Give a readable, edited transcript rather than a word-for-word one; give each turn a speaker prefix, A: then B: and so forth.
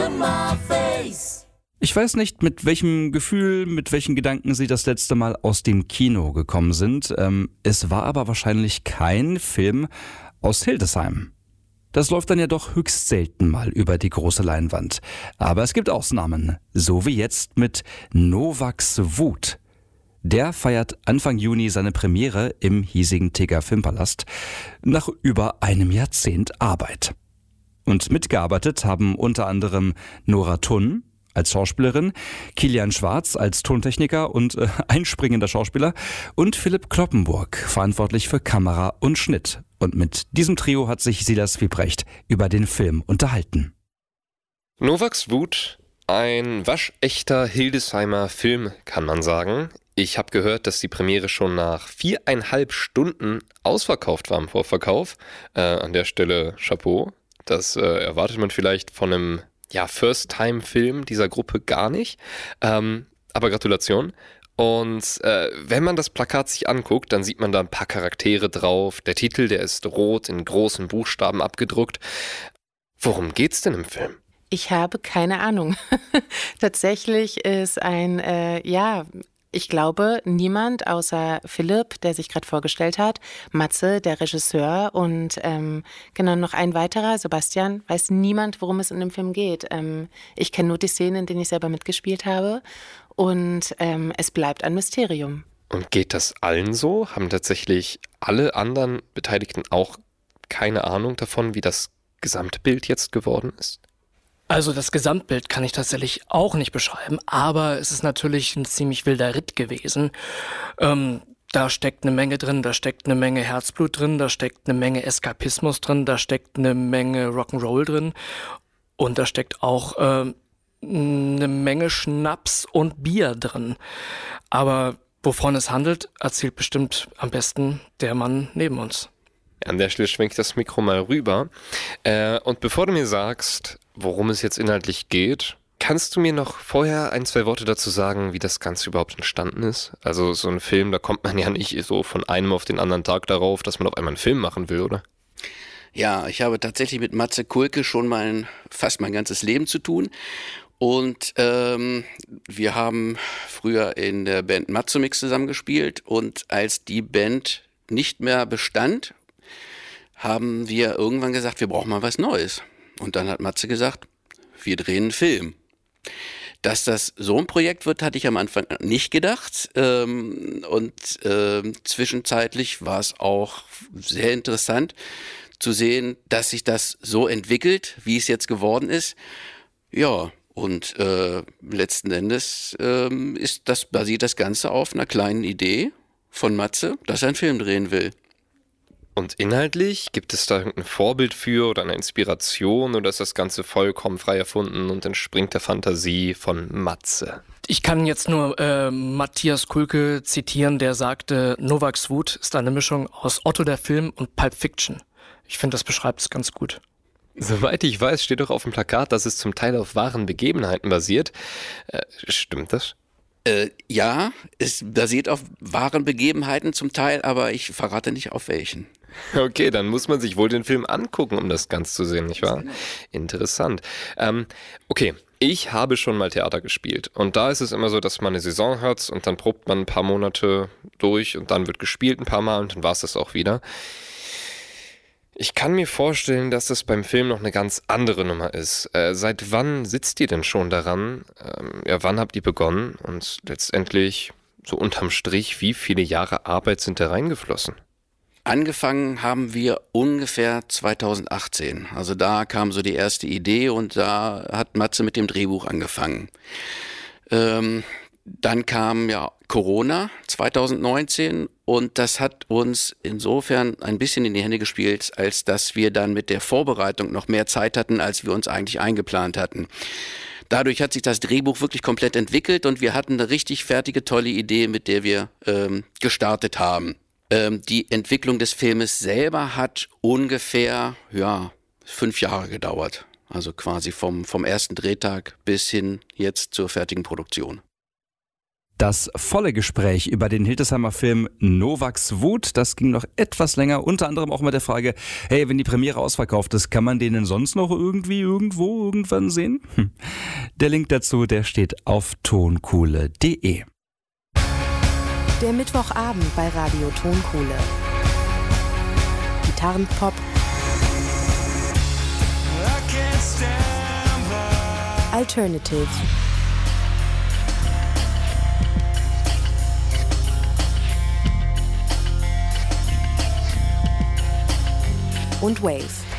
A: on my face.
B: Ich weiß nicht, mit welchem Gefühl, mit welchen Gedanken Sie das letzte Mal aus dem Kino gekommen sind. Es war aber wahrscheinlich kein Film aus Hildesheim. Das läuft dann ja doch höchst selten mal über die große Leinwand. Aber es gibt Ausnahmen, so wie jetzt mit Novaks Wut. Der feiert Anfang Juni seine Premiere im hiesigen Teger Filmpalast nach über einem Jahrzehnt Arbeit. Und mitgearbeitet haben unter anderem Nora Thunn als Schauspielerin, Kilian Schwarz als Tontechniker und einspringender Schauspieler und Philipp Kloppenburg, verantwortlich für Kamera und Schnitt. Und mit diesem Trio hat sich Silas Wiebrecht über den Film unterhalten.
C: Novaks Wut, ein waschechter Hildesheimer Film, kann man sagen. Ich habe gehört, dass die Premiere schon nach 4,5 Stunden ausverkauft war im Vorverkauf. An der Stelle Chapeau. Das erwartet man vielleicht von einem First-Time-Film dieser Gruppe gar nicht. Aber Gratulation. Und wenn man das Plakat sich anguckt, dann sieht man da ein paar Charaktere drauf. Der Titel, der ist rot in großen Buchstaben abgedruckt. Worum geht's denn im Film?
D: Ich habe keine Ahnung. Tatsächlich ist ich glaube, niemand außer Philipp, der sich gerade vorgestellt hat, Matze, der Regisseur und noch ein weiterer, Sebastian, weiß niemand, worum es in dem Film geht. Ich kenne nur die Szenen, in denen ich selber mitgespielt habe und es bleibt ein Mysterium.
C: Und geht das allen so? Haben tatsächlich alle anderen Beteiligten auch keine Ahnung davon, wie das Gesamtbild jetzt geworden ist?
E: Also das Gesamtbild kann ich tatsächlich auch nicht beschreiben, aber es ist natürlich ein ziemlich wilder Ritt gewesen. Da steckt eine Menge drin, da steckt eine Menge Herzblut drin, da steckt eine Menge Eskapismus drin, da steckt eine Menge Rock'n'Roll drin und da steckt auch eine Menge Schnaps und Bier drin. Aber wovon es handelt, erzählt bestimmt am besten der Mann neben uns.
C: An der Stelle schwenke ich das Mikro mal rüber. Und bevor du mir sagst, worum es jetzt inhaltlich geht, kannst du mir noch vorher 1-2 Worte dazu sagen, wie das Ganze überhaupt entstanden ist? Also so ein Film, da kommt man ja nicht so von einem auf den anderen Tag darauf, dass man auf einmal einen Film machen will, oder?
F: Ja, ich habe tatsächlich mit Matze Kulke schon fast mein ganzes Leben zu tun. Und wir haben früher in der Band Matzomix zusammengespielt. Und als die Band nicht mehr bestand, haben wir irgendwann gesagt, wir brauchen mal was Neues. Und dann hat Matze gesagt, wir drehen einen Film. Dass das so ein Projekt wird, hatte ich am Anfang nicht gedacht. Zwischenzeitlich war es auch sehr interessant zu sehen, dass sich das so entwickelt, wie es jetzt geworden ist. Ja, und letzten Endes basiert das Ganze auf einer kleinen Idee von Matze, dass er einen Film drehen will.
C: Und inhaltlich, gibt es da irgendein Vorbild für oder eine Inspiration oder ist das Ganze vollkommen frei erfunden und entspringt der Fantasie von Matze?
E: Ich kann jetzt nur Matthias Kulke zitieren, der sagte, Novaks Wut ist eine Mischung aus Otto der Film und Pulp Fiction. Ich finde, das beschreibt es ganz gut.
C: Soweit ich weiß, steht doch auf dem Plakat, dass es zum Teil auf wahren Begebenheiten basiert. Stimmt das?
F: Ja, es basiert auf wahren Begebenheiten zum Teil, aber ich verrate nicht auf welchen.
C: Okay, dann muss man sich wohl den Film angucken, um das Ganze zu sehen, nicht wahr? Interessant. Okay, ich habe schon mal Theater gespielt und da ist es immer so, dass man eine Saison hat und dann probt man ein paar Monate durch und dann wird gespielt ein paar Mal und dann war es das auch wieder. Ich kann mir vorstellen, dass das beim Film noch eine ganz andere Nummer ist. Seit wann sitzt ihr denn schon daran? Wann habt ihr begonnen? Und letztendlich, so unterm Strich, wie viele Jahre Arbeit sind da reingeflossen?
F: Angefangen haben wir ungefähr 2018. Also da kam so die erste Idee und da hat Matze mit dem Drehbuch angefangen. Dann kam ja Corona 2019 und das hat uns insofern ein bisschen in die Hände gespielt, als dass wir dann mit der Vorbereitung noch mehr Zeit hatten, als wir uns eigentlich eingeplant hatten. Dadurch hat sich das Drehbuch wirklich komplett entwickelt und wir hatten eine richtig fertige, tolle Idee, mit der wir gestartet haben. Die Entwicklung des Filmes selber hat ungefähr 5 Jahre gedauert. Also quasi vom ersten Drehtag bis hin jetzt zur fertigen Produktion.
B: Das volle Gespräch über den Hildesheimer Film Novaks Wut, das ging noch etwas länger, unter anderem auch mit der Frage, hey, wenn die Premiere ausverkauft ist, kann man den denn sonst noch irgendwie, irgendwo, irgendwann sehen? Der Link dazu, der steht auf tonkohle.de.
G: Der Mittwochabend bei Radio Tonkohle. Gitarrenpop, Alternative und Wave.